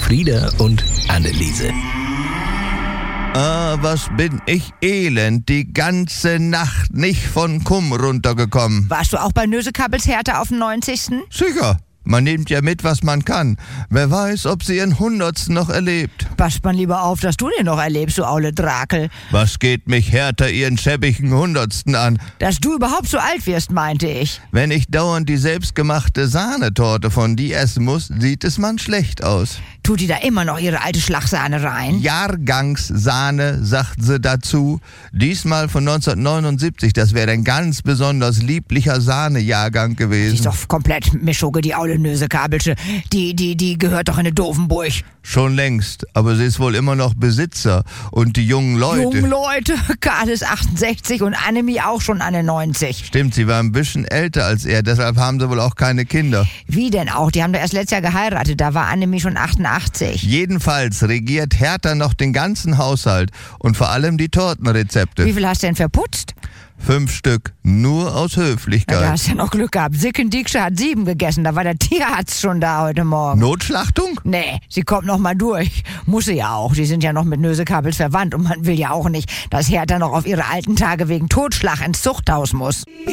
Frieda und Anneliese. Ah, was bin ich elend, die ganze Nacht nicht von Kumm runtergekommen. Warst du auch bei Nösekappels Hertha auf dem 90.? Sicher, man nimmt ja mit, was man kann. Wer weiß, ob sie ihren 100. noch erlebt. Passt man lieber auf, dass du den noch erlebst, du aule Drakel. Was geht mich Hertha ihren schäbigen 100. an? Dass du überhaupt so alt wirst, meinte ich. Wenn ich dauernd die selbstgemachte Sahnetorte von die essen muss, sieht es man schlecht aus. Tut die da immer noch ihre alte Schlagsahne rein? Jahrgangssahne, sagt sie dazu. Diesmal von 1979, das wäre ein ganz besonders lieblicher Sahnejahrgang Die gewesen. ist doch komplett Mischugge, die aule Nösekabelsche. Die gehört doch in eine Dovenburg. Schon längst, aber sie ist wohl immer noch Besitzer. Und die jungen Leute... Jungen Leute, Karl ist 68 und Annemie auch schon an den 90. Stimmt, sie war ein bisschen älter als er, deshalb haben sie wohl auch keine Kinder. Wie denn auch? Die haben doch erst letztes Jahr geheiratet, da war Annemie schon 88. Jedenfalls regiert Hertha noch den ganzen Haushalt und vor allem die Tortenrezepte. Wie viel hast du denn verputzt? 5 Stück, nur aus Ja, Höflichkeit. da hast du ja noch Glück gehabt. Sicken Dieksche hat 7 gegessen, da war der Tierarzt schon da heute Morgen. Notschlachtung? Nee, sie kommt noch mal durch. Muss sie ja auch. Die sind ja noch mit Nösekabels verwandt und man will ja auch nicht, dass Hertha noch auf ihre alten Tage wegen Totschlag ins Zuchthaus muss.